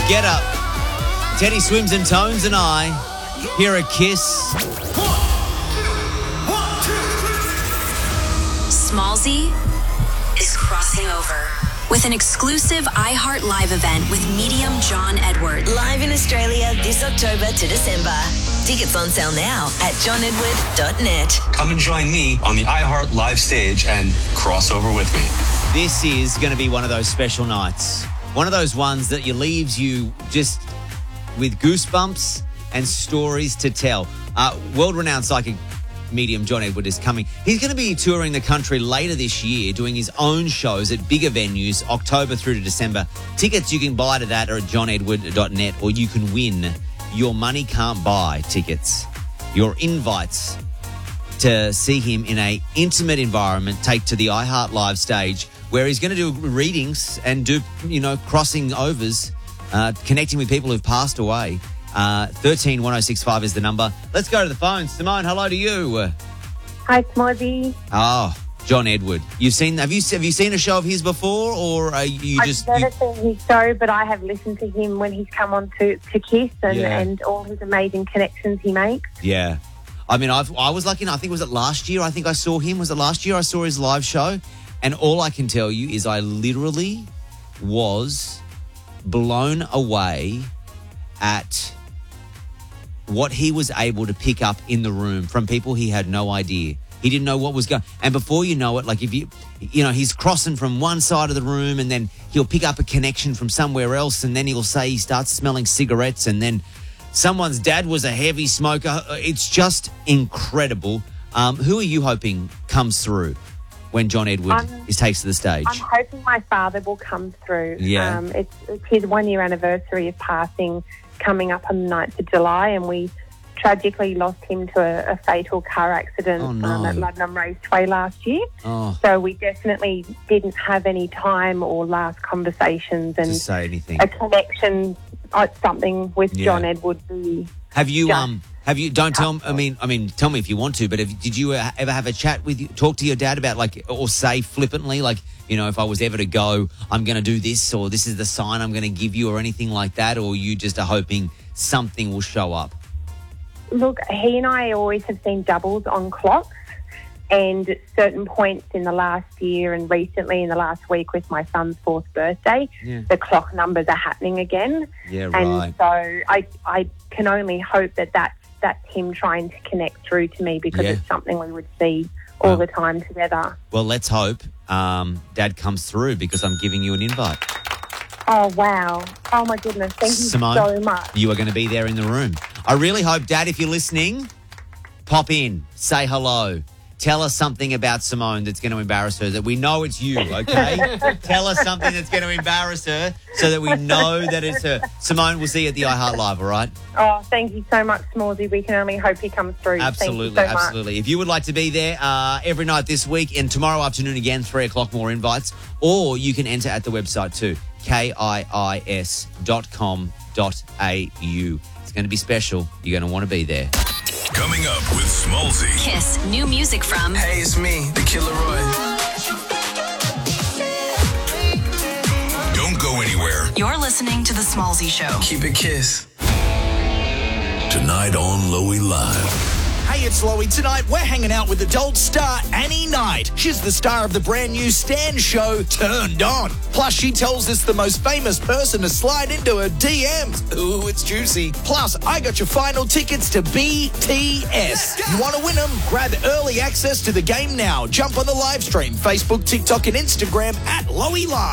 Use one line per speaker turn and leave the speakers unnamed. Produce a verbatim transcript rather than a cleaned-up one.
Get up. Teddy Swims and Tones and I. Hear a kiss.
Smallzy is crossing over with an exclusive iHeart Live event with medium John Edward.
Live in Australia this October to December. Tickets on sale now at john edward dot net.
Come and join me on the iHeart Live stage and cross over with me.
This is going to be one of those special nights. One of those ones that you leaves you just with goosebumps and stories to tell. Uh, world-renowned psychic medium John Edward is coming. He's going to be touring the country later this year, doing his own shows at bigger venues, October through to December. Tickets you can buy to that are at john edward dot net, or you can win your money can't buy tickets. Your invites to see him in a intimate environment take to the iHeart Live stage, where he's going to do readings and do, you know, crossing overs, uh, connecting with people who've passed away. Uh, thirteen one oh six five is the number. Let's go to the phone. Simone, hello to you.
Hi, Smallzy.
Oh, John Edward. You've seen? Have you have you seen a show of his before, or are you just?
I've never
you...
seen his show, but I have listened to him when he's come on to, to Kiss and,
Yeah.
and all his amazing connections he makes.
Yeah. I mean, I've, I was lucky enough. I think, was it last year? I think I saw him. Was it last year I saw his live show? And all I can tell you is I literally was blown away at what he was able to pick up in the room from people he had no idea. He didn't know what was going. And before you know it, like if you, you know, he's crossing from one side of the room and then he'll pick up a connection from somewhere else, and then he'll say he starts smelling cigarettes, and then someone's dad was a heavy smoker. It's just incredible. Um, who are you hoping comes through when John Edward
I'm-
is takes to the stage?
I'm hoping my father will come through.
Yeah.
Um, it's, it's his one-year anniversary of passing coming up on the ninth of July, and we tragically lost him to a, a fatal car accident
Oh, no.
um, at Luddenham Raceway last year.
Oh,
So we definitely didn't have any time or last conversations,
to
and
say anything.
a connection, uh, something with
Yeah.
John Edward be
Have you
just-
um have you don't tell I mean I mean tell me if you want to, but have, did you uh, ever have a chat with you, talk to your dad about, like, or say flippantly, like, you know, if I was ever to go, I'm going to do this, or this is the sign I'm going to give you, or anything like that, or you just are hoping something will show up?
Look, he and I always have seen doubles on clocks, and at certain points in the last year and recently in the last week with my son's fourth birthday,
Yeah.
the clock numbers are happening again.
Yeah,
And
right.
so I, I can only hope that that's, that's him trying to connect through to me, because
Yeah.
it's something we would see all
Well-
the time together.
Well, let's hope um, Dad comes through, because I'm giving you an invite.
Oh, wow. Oh, my goodness. Thank you
Simone,
so much.
you are going to be there in the room. I really hope, Dad, if you're listening, pop in, say hello. Tell us something about Simone that's going to embarrass her, that we know it's you, okay? Tell us something that's going to embarrass her so that we know that it's her. Simone, we'll see you at the iHeart Live, all right?
Oh, thank you so much, Smallzy. We can only hope he comes through.
Absolutely,
Thank you so much.
absolutely. If you would like to be there uh, every night this week and tomorrow afternoon again, three o'clock, more invites, or you can enter at the website too, K I I S dot com dot A U. It's going to be special. You're going to want to be there.
Coming up with Smallzy.
Kiss new music from
Hey, it's me, the Killer Roy.
Don't go anywhere.
You're listening to The Smallzy Show.
Keep it Kiss.
Tonight on Loey Live.
Hey, it's Loey. Tonight, we're hanging out with adult star Annie Knight. She's the star of the brand new Stan show, Turned On. Plus, she tells us the most famous person to slide into her D Ms. Ooh, it's juicy. Plus, I got your final tickets to B T S. You want to win them? Grab early access to the game now. Jump on the live stream, Facebook, TikTok, and Instagram at Loey Live.